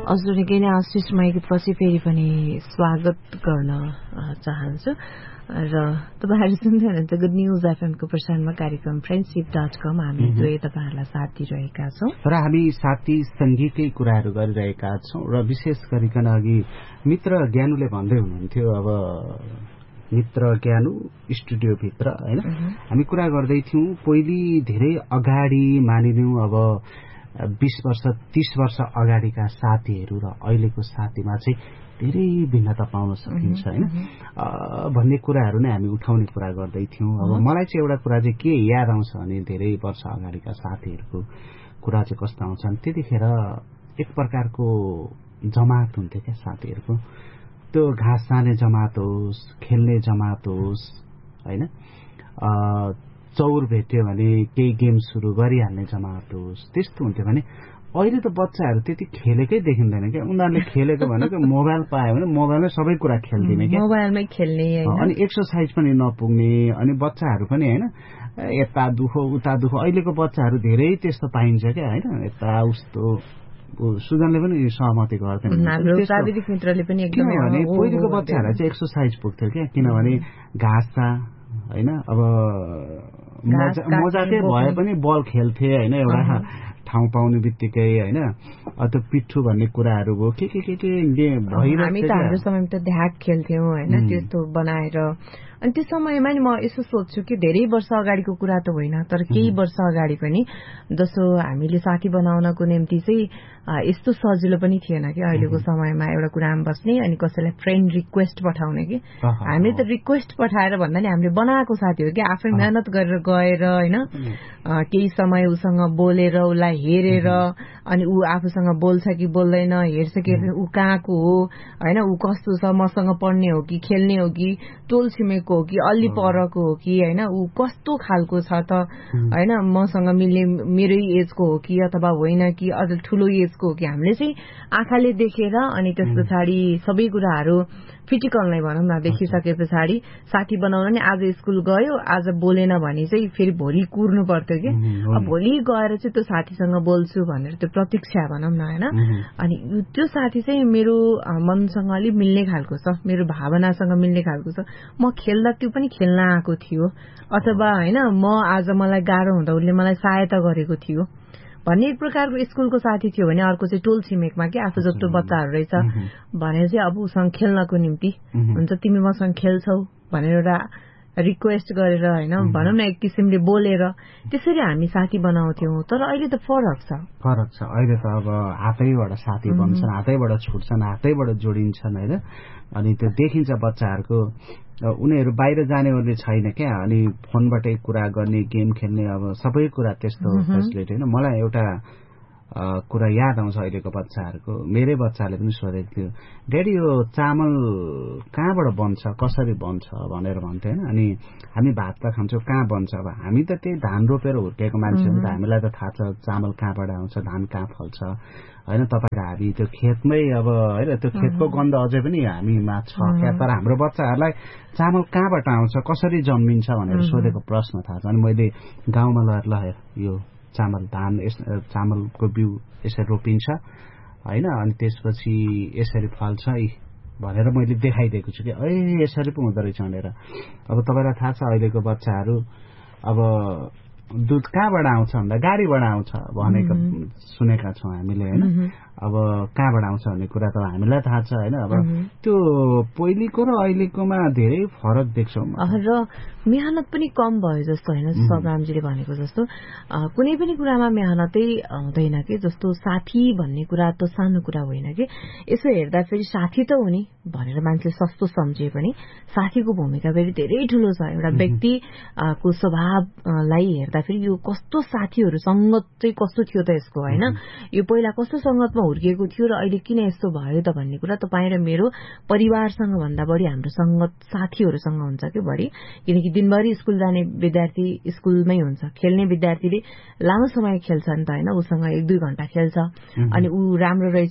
हजुर निकै नै आशिषमा पछि फेरि पनि स्वागत गर्न चाहन्छु र तपाईहरु सुन्दै हुनुहुन्छ गुड न्यूज एफएम को प्रसारणमा कार्यक्रम friendship.com हामी दुवै तपाईहरुलाई साथ दिइरहेका छौं र हामी साथी संगीतकै कुराहरू गरिरहेका छौं र विशेष गरिकन अघि मित्र ज्ञानुले भन्दै हुनुहुन्थ्यो अब मित्र ज्ञानु स्टुडियो भित्र हैन हामी कुरा गर्दै थियौं पहिले धेरै अगाडि मानिलियौं अब 20 वर्ष 30 वर्ष अगाडिका साथीहरू र अहिलेको साथीमा चाहिँ धेरै भिन्नता पाउन सकिन्छ हैन भन्ने कुराहरू नै हामी उठाउने कुरा गर्दै थियौं अब मलाई चाहिँ एउटा कुरा चाहिँ के याद आउँछ भने धेरै वर्ष अगाडिका साथीहरूको कुरा चाहिँ कस्तो आउँछन् त्यतिखेर एक प्रकारको जमात हुन्थ्यो क्या साथीहरूको त्यो घाँस साने जमात होस् खेल्ने जमात होस् हैन चौर भेट्यो भने केही गेम सुरु गरिहाल्ने जमात होस् त्यस्तो हुन्थ्यो भने अहिले त बच्चाहरू त्यति खेलेकै देखिँदैन क्या उनीहरूले खेलेको भनेको मोबाइल पायो भने मोबाइलमै सबै कुरा खेल्दिने क्या मोबाइलमै खेल्ने अनि एक्सरसाइज पनि नपुग्ने अनि बच्चाहरू पनि हैन यता दुखो उता दुखो अहिलेको बच्चाहरू धेरै त्यस्तो पाइन्छ क्या हैन यता उस्तो सुजनले पनि सहमति गर्दैन हाम्रो प्राविधिक मित्रले पनि एकदमै भने पहिलेको बच्चाहरूलाई चाहिँ एक्सरसाइज पुग्थ्यो क्या किनभने घाँस हैन अब मजाकै भए पनि बल खेल्थे हैन एउटा ठाउँ पाउने बित्तिकै हैन त्यो पिट्ठु भन्ने कुराहरू भयो के भइरहेको हामी त हाम्रो समयमा त ढ्याक खेल्थ्यौं हैन त्यस्तो बनाएर अनि त्यो समयमा नि म यसो सोच्छु कि धेरै वर्ष अगाडिको कुरा त होइन तर केही वर्ष अगाडि पनि जसो हामीले साथी बनाउनको निम्ति चाहिँ यस्तो सजिलो पनि थिएन कि अहिलेको समयमा एउटा कुरामा बस्ने अनि कसैलाई फ्रेन्ड रिक्वेस्ट पठाउने कि हामीले त रिक्वेस्ट पठाएर भन्दा नि हामीले बनाएको साथी हो कि आफै मेहनत गरेर गएर हैन केही समय उसँग बोलेर उलाई हेरेर अनि ऊ आफूसँग बोल्छ कि बोल्दैन हेर्छ कि ऊ कहाँको हो हैन ऊ कस्तो छ मसँग पढ्ने हो कि खेल्ने हो कि टोल छिमेकको हो कि अलि परको हो कि हैन ऊ कस्तो खालको छ त हैन मसँग मिल्ने मेरै एजको हो कि अथवा होइन कि अझ ठूलो एजको हो कि हामीले चाहिँ आँखाले देखेर अनि त्यसपछि सबै कुराहरू फिजिकल नै भनौं न देखिसके पछाडि साथी बनाउन नि आज स्कुल गयो आज बोलेन भने चाहिँ फेरि भोलि कुर्नु पर्थ्यो कि अब भोलि गएर चाहिँ त्यो साथीसँग बोल्छु भनेर त्यो प्रतीक्षा भनौं न हैन अनि त्यो साथी चाहिँ मेरो मनसँग अलि मिल्ने खालको छ मेरो भावनासँग मिल्ने खालको छ म खेल्दा त्यो पनि खेल्न आएको थियो अथवा हैन म आज मलाई गाह्रो हुँदा उसले मलाई सहायता गरेको थियो भन्ने एक प्रकारको स्कुलको साथी थियो भने अर्को चाहिँ टोल छिमेकमा के आफू जस्तो बच्चाहरू रहेछ भनेर चाहिँ अब उसँग खेल्नको निम्ति हुन्छ तिमी मसँग खेल्छौ भनेर एउटा रिक्वेस्ट गरेर हैन भनौं न एक किसिमले बोलेर त्यसरी हामी साथी बनाउँथ्यौं तर अहिले त फरक छ अहिले त अब हातैबाट साथी बन्छन् हातैबाट छुट्छन् हातैबाट जोडिन्छन् हैन अनि त्यो देखिन्छ बच्चाहरूको उनीहरू बाहिर जाने ओर्ने छैन क्या अनि फोनबाटै कुरा गर्ने गेम खेल्ने अब सबै कुरा त्यस्तो फेसिलिटी हैन मलाई एउटा कुरा याद आउँछ अहिलेको बच्चाहरूको मेरै बच्चाले पनि सोधेको थियो ड्याडी यो चामल कहाँबाट बन्छ कसरी बन्छ भनेर भन्थ्यो हैन अनि हामी भात त खान्छौं कहाँ बन्छ अब हामी त त्यही धान रोपेर हुर्केको मान्छे हो नि त हामीलाई त थाहा छ चामल कहाँबाट आउँछ धान कहाँ फल्छ हैन तपाईहरु हामी त्यो खेतमै अब हैन त्यो खेतको गन्ध अझै पनि हामीमा छ क्या तर हाम्रो बच्चाहरूलाई चामल कहाँबाट आउँछ कसरी जन्मिन्छ भनेर सोधेको प्रश्न थाहा छ अनि मैले गाउँमा लगेर ल यो चामल धान चामलको बिउ यसरी रोपिन्छ हैन अनि त्यसपछि यसरी फल्छ भनेर मैले देखाइदिएको छु कि यसरी पो हुँदो रहेछ भनेर अब तपाईलाई थाहा छ अहिलेको बच्चाहरू अब दूध कहाँबाट आउँछ भन्दा गाडीबाट आउँछ भनेको सुनेका छौं हामीले हैन अब कहाँबाट आउँछ भन्ने कुरा त हामीलाई थाहा छ हैन अब त्यो पहिलेको र अहिलेकोमा धेरै फरक देख्छौं र मेहनत पनि कम भयो जस्तो हैन सब्रामजीले भनेको जस्तो कुनै पनि कुरामा मेहनतै हुँदैन के जस्तो साथी भन्ने कुरा त सानो कुरा होइन के यसो हेर्दा फेरि साथी त हुने भनेर मान्छे सस्तो सम्झे पनि साथीको भूमिका फेरि धेरै ठूलो छ एउटा व्यक्ति को स्वभावलाई हेर्दा फेरि यो कस्तो साथीहरु संगत चाहिँ कस्तो थियो त यसको हैन यो पहिला कस्तो संगतमा हुर्किएको थियो र अहिले किन यस्तो भयो त भन्ने कुरा तपाईं र मेरो परिवारसँग भन्दा बढी हाम्रो संगत साथीहरुसँग हुन्छ के बढी किनकि दिनभरि स्कुल जाने विद्यार्थी स्कुलमै हुन्छ खेल्ने विद्यार्थीले लामो समय खेल्छ नि त हैन उसँग 1-2 घण्टा खेल्छ अनि उ राम्रो रहेछ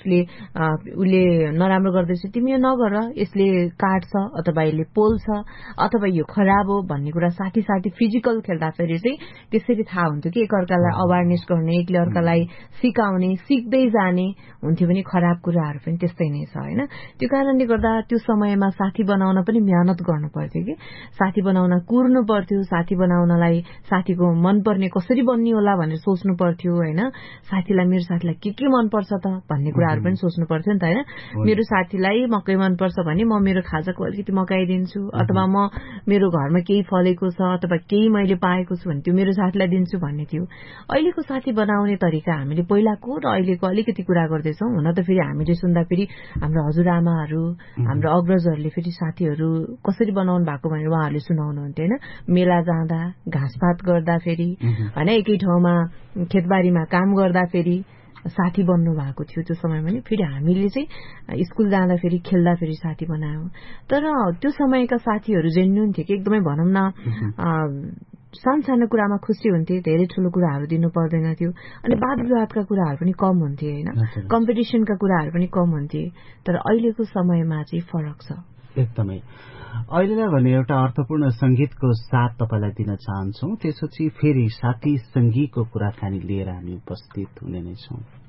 उले नराम्रो गर्दैछ तिमी यो नगर यसले काट्छ अथवा यसले पोल्छ अथवा यो खराब हो भन्ने कुरा साथी फिजिकल खेल्दा फेरि चाहिँ त्यसरी थाहा हुन्थ्यो कि एकअर्कालाई अवेरनेस गर्ने, एकले अर्कालाई सिकाउने, सिक्दै जाने हुन्थ्यो भने खराब कुराहरू पनि त्यस्तै नै छ होइन। त्यो कारणले गर्दा त्यो समयमा साथी बनाउन पनि मेहनत गर्नु पर्थ्यो कि, साथी बनाउन कुर्नु पर्थ्यो, साथी बनाउनलाई साथीको मनपर्ने कसरी बन्ने होला भनेर सोच्नु पर्थ्यो होइन। साथीलाई मेरो साथीलाई के मनपर्छ त भन्ने कुराहरू पनि सोच्नु पर्थ्यो नि त होइन। मेरो साथीलाई मकै मनपर्छ भने म मेरो खाजाको अलिकति मकाइदिन्छु, अथवा म मेरो घरमा केही फलेको छ अथवा केही मैले पाएको छु भने त्यो मेरो साथीलाई दिन्छु भन्ने थियो। अहिलेको साथी बनाउने तरिका हामीले पहिलाको र अहिलेको अलिकति कुरा गर्दैछौँ। हुन त फेरि हामीले सुन्दा फेरि हाम्रो हजुरआमाहरू, हाम्रो अग्रजहरूले फेरि साथीहरू कसरी बनाउनु भएको भनेर उहाँहरूले सुनाउनुहुन्थ्यो होइन। मेला जाँदा, घाँसपात गर्दाखेरि होइन, एकै ठाउँमा खेतबारीमा काम गर्दाखेरि साथी बन्नु भएको थियो त्यो समयमा नि। फेरि हामीले चाहिँ स्कुल जाँदाखेरि खेल्दाखेरि साथी बनायौँ। तर त्यो समयका साथीहरू जेन्युन थियो कि एकदमै भनौँ न सानो कुरामा खुसी हुन्थे, धेरै ठुलो कुराहरू दिनु पर्दैन थियो। अनि वाद विवादका कुराहरू पनि कम हुन्थे होइन, कम्पिटिसनका कुराहरू पनि कम हुन्थे। तर अहिलेको समयमा चाहिँ फरक छ एकदमै। अहिलेलाई भने एउटा अर्थपूर्ण संगीतको साथ तपाईलाई दिन चाहन्छौँ, त्यसपछि फेरि साथी संगीतको कुराकानी लिएर हामी उपस्थित हुने नै छौँ।